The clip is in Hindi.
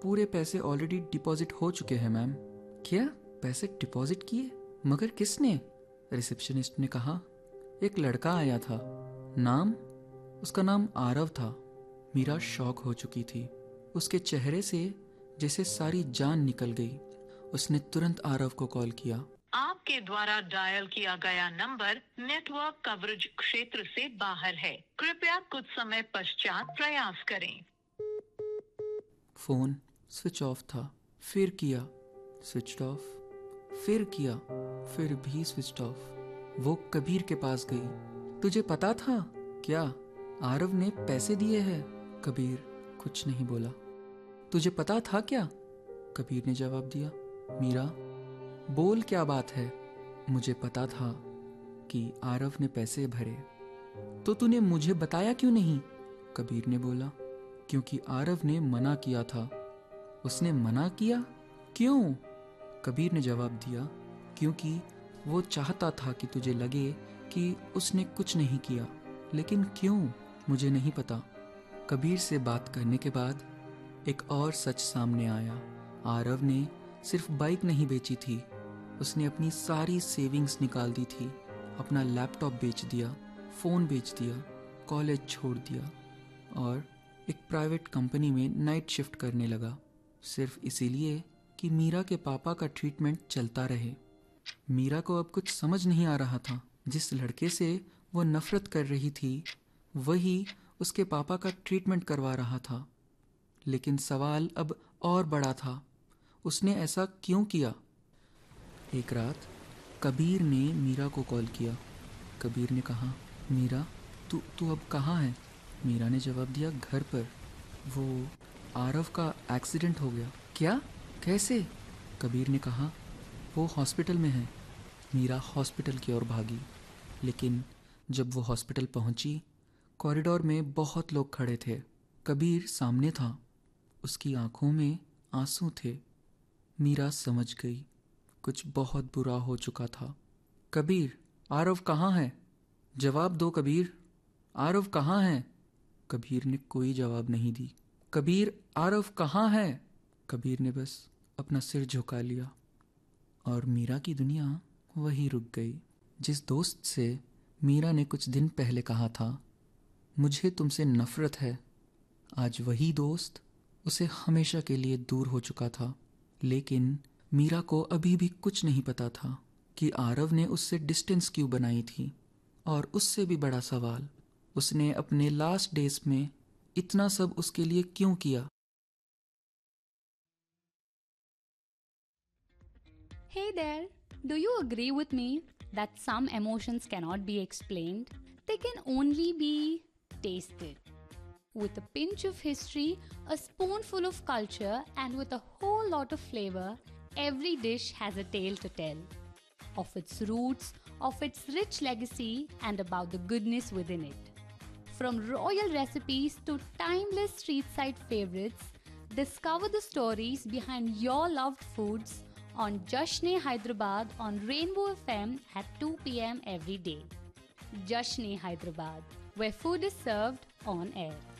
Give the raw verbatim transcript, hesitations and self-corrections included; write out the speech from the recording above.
पूरे पैसे ऑलरेडी डिपॉजिट हो चुके हैं मैम। क्या पैसे डिपॉजिट किए? मगर किसने? रिसेप्शनिस्ट ने कहा। एक लड़का आया था। नाम? उसका नाम आरव था। मीरा शॉक हो चुकी थी। उसके चेहरे से जैसे सारी जान निकल गई। उसने तुरंत आरव को कॉल किया। आपके द्वारा डायल किया गया नंबर नेटवर्क कवरेज क्षेत्र से बाहर है, कृपया कुछ समय पश्चात प्रयास करें। फोन स्विच ऑफ था। फिर किया, स्विच ऑफ। फिर किया, फिर भी स्विच ऑफ। वो कबीर के पास गई। तुझे पता था क्या आरव ने पैसे दिए हैं? कबीर कुछ नहीं बोला। तुझे पता था क्या? कबीर ने जवाब दिया। मीरा, बोल क्या बात है? मुझे पता था कि आरव ने पैसे भरे। तो तूने मुझे बताया क्यों नहीं? कबीर ने बोला। क्योंकि आरव ने मना किया था। उसने मना किया? क्यों? कबीर ने जवाब दिया। क्योंकि वो चाहता था कि तुझे लगे कि उसने कुछ नहीं किया। लेकिन क्यों, मुझे नहीं पता। कबीर से बात करने के बाद एक और सच सामने आया। आरव ने सिर्फ बाइक नहीं बेची थी, उसने अपनी सारी सेविंग्स निकाल दी थी। अपना लैपटॉप बेच दिया, फ़ोन बेच दिया, कॉलेज छोड़ दिया और एक प्राइवेट कंपनी में नाइट शिफ्ट करने लगा, सिर्फ इसीलिए कि मीरा के पापा का ट्रीटमेंट चलता रहे। मीरा को अब कुछ समझ नहीं आ रहा था। जिस लड़के से वो नफरत कर रही थी वही उसके पापा का ट्रीटमेंट करवा रहा था। लेकिन सवाल अब और बड़ा था, उसने ऐसा क्यों किया? एक रात कबीर ने मीरा को कॉल किया। कबीर ने कहा, मीरा तू तू अब कहाँ है? मीरा ने जवाब दिया, घर पर। वो आरव का एक्सीडेंट हो गया। क्या? कैसे? कबीर ने कहा, वो हॉस्पिटल में है। मीरा हॉस्पिटल की ओर भागी। लेकिन जब वो हॉस्पिटल पहुंची, कॉरिडोर में बहुत लोग खड़े थे। कबीर सामने था, उसकी आंखों में आंसू थे। मीरा समझ गई कुछ बहुत बुरा हो चुका था। कबीर, आरव कहाँ है? जवाब दो कबीर, आरव कहाँ है? कबीर ने कोई जवाब नहीं दी। कबीर, आरव कहाँ है? कबीर ने बस अपना सिर झुका लिया और मीरा की दुनिया वहीं रुक गई। जिस दोस्त से मीरा ने कुछ दिन पहले कहा था, मुझे तुमसे नफरत है, आज वही दोस्त उसे हमेशा के लिए दूर हो चुका था। लेकिन मीरा को अभी भी कुछ नहीं पता था कि आरव ने उससे डिस्टेंस क्यों बनाई थी। और उससे भी बड़ा सवाल, उसने अपने लास्ट डेज में इतना सब उसके लिए क्यों किया। Hey there, do you agree with me that some emotions cannot be explained? They can only be tasted. With a pinch of history, a spoonful of culture, and with a whole lot of flavor, every dish has a tale to tell. Of its roots, of its rich legacy, and about the goodness within it. From royal recipes to timeless street side favorites, discover the stories behind your loved foods on Jashn-e Hyderabad on Rainbow F M at two p.m. every day. Jashn-e Hyderabad, where food is served on air.